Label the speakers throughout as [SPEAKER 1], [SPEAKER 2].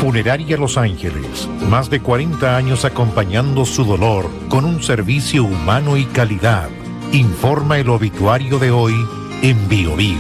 [SPEAKER 1] Funeraria Los Ángeles, más de 40 años acompañando su dolor con un servicio humano y calidad. Informa el obituario de hoy en Biobío.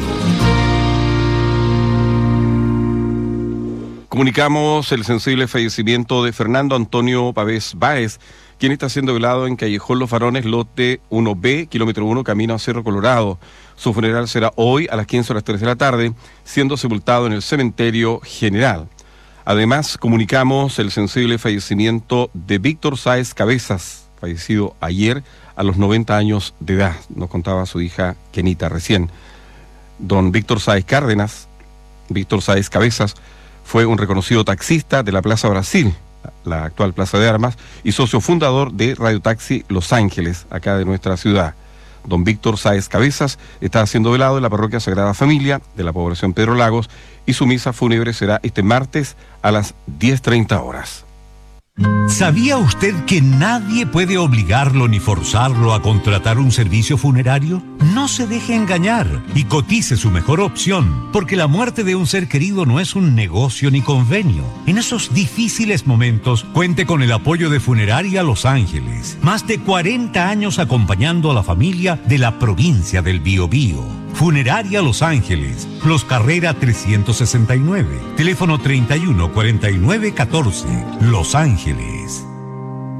[SPEAKER 2] Comunicamos el sensible fallecimiento de Fernando Antonio Pavés Báez, quien está siendo velado en Callejón Los Varones, lote 1B, kilómetro 1, camino a Cerro Colorado. Su funeral será hoy a las 15:03 de la tarde, siendo sepultado en el cementerio general. Además, comunicamos el sensible fallecimiento de Víctor Sáez Cabezas, fallecido ayer a los 90 años de edad, nos contaba su hija Kenita recién. Don Víctor Sáez Cárdenas, Víctor Sáez Cabezas, fue un reconocido taxista de la Plaza Brasil, la actual Plaza de Armas, y socio fundador de Radio Taxi Los Ángeles, acá de nuestra ciudad. Don Víctor Sáez Cabezas está siendo velado en la parroquia Sagrada Familia de la población Pedro Lagos, y su misa fúnebre será este martes a las 10:30 horas.
[SPEAKER 3] ¿Sabía usted que nadie puede obligarlo ni forzarlo a contratar un servicio funerario? No se deje engañar y cotice su mejor opción, porque la muerte de un ser querido no es un negocio ni convenio. En esos difíciles momentos, cuente con el apoyo de Funeraria Los Ángeles. Más de 40 años acompañando a la familia de la provincia del Biobío. Funeraria Los Ángeles, Los Carrera 369, teléfono 31 49 14, Los Ángeles.